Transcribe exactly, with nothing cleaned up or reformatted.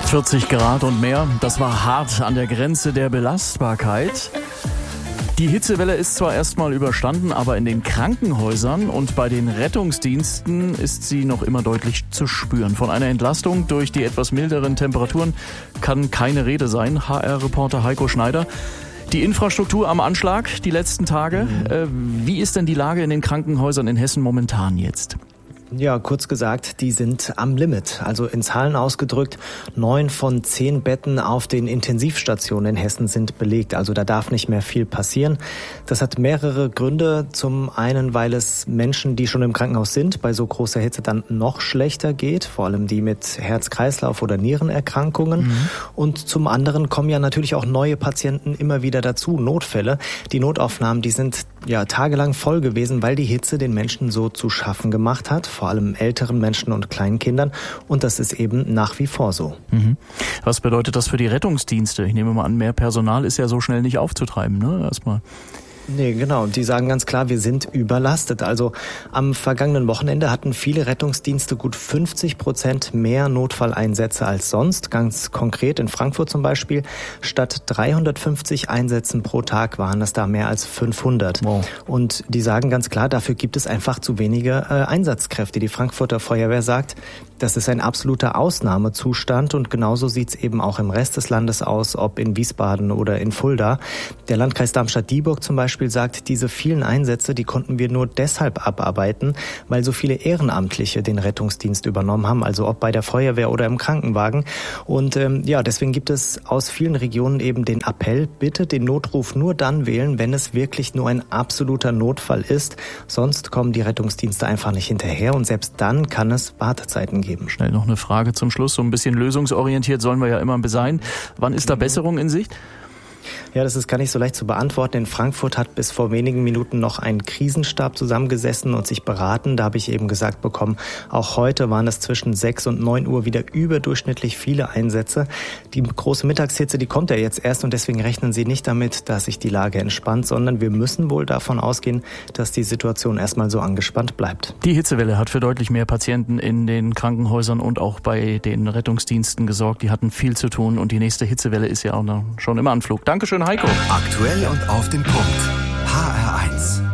vierzig Grad und mehr, das war hart an der Grenze der Belastbarkeit. Die Hitzewelle ist zwar erstmal überstanden, aber in den Krankenhäusern und bei den Rettungsdiensten ist sie noch immer deutlich zu spüren. Von einer Entlastung durch die etwas milderen Temperaturen kann keine Rede sein. H R-Reporter Heiko Schneider. Die Infrastruktur am Anschlag die letzten Tage. Mhm. Äh, wie ist denn die Lage in den Krankenhäusern in Hessen momentan jetzt? Ja, kurz gesagt, die sind am Limit. Also in Zahlen ausgedrückt, neun von zehn Betten auf den Intensivstationen in Hessen sind belegt. Also da darf nicht mehr viel passieren. Das hat mehrere Gründe. Zum einen, weil es Menschen, die schon im Krankenhaus sind, bei so großer Hitze dann noch schlechter geht. Vor allem die mit Herz-Kreislauf- oder Nierenerkrankungen. Mhm. Und zum anderen kommen ja natürlich auch neue Patienten immer wieder dazu, Notfälle. Die Notaufnahmen, die sind ja tagelang voll gewesen, weil die Hitze den Menschen so zu schaffen gemacht hat. Vor allem älteren Menschen und kleinen Kindern. Und das ist eben nach wie vor so. Mhm. Was bedeutet das für die Rettungsdienste? Ich nehme mal an, mehr Personal ist ja so schnell nicht aufzutreiben, ne? Erstmal. Nee, genau. Die sagen ganz klar, wir sind überlastet. Also am vergangenen Wochenende hatten viele Rettungsdienste gut fünfzig Prozent mehr Notfalleinsätze als sonst. Ganz konkret in Frankfurt zum Beispiel. Statt dreihundertfünfzig Einsätzen pro Tag waren es da mehr als fünfhundert. Wow. Und die sagen ganz klar, dafür gibt es einfach zu wenige äh, Einsatzkräfte. Die Frankfurter Feuerwehr sagt, das ist ein absoluter Ausnahmezustand und genauso sieht's eben auch im Rest des Landes aus, ob in Wiesbaden oder in Fulda. Der Landkreis Darmstadt-Dieburg zum Beispiel sagt, diese vielen Einsätze, die konnten wir nur deshalb abarbeiten, weil so viele Ehrenamtliche den Rettungsdienst übernommen haben, also ob bei der Feuerwehr oder im Krankenwagen. Und ähm, ja, deswegen gibt es aus vielen Regionen eben den Appell, bitte den Notruf nur dann wählen, wenn es wirklich nur ein absoluter Notfall ist. Sonst kommen die Rettungsdienste einfach nicht hinterher und selbst dann kann es Wartezeiten geben. Schnell noch eine Frage zum Schluss. So ein bisschen lösungsorientiert sollen wir ja immer sein. Wann ist da Besserung in Sicht? Ja, das ist gar nicht so leicht zu beantworten. In Frankfurt hat bis vor wenigen Minuten noch ein Krisenstab zusammengesessen und sich beraten. Da habe ich eben gesagt bekommen, auch heute waren es zwischen sechs und neun Uhr wieder überdurchschnittlich viele Einsätze. Die große Mittagshitze, die kommt ja jetzt erst und deswegen rechnen sie nicht damit, dass sich die Lage entspannt, sondern wir müssen wohl davon ausgehen, dass die Situation erstmal so angespannt bleibt. Die Hitzewelle hat für deutlich mehr Patienten in den Krankenhäusern und auch bei den Rettungsdiensten gesorgt. Die hatten viel zu tun und die nächste Hitzewelle ist ja auch noch schon im Anflug. Dankeschön, Heiko. Aktuell und auf den Punkt. H R eins.